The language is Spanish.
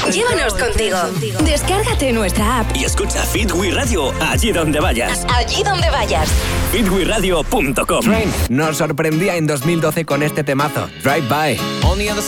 Llévanos contigo. Descárgate nuestra app y escucha Fit We Radio allí donde vayas. Allí donde vayas. fitweradio.com. Train nos sorprendía en 2012 con este temazo, Drive By. On the other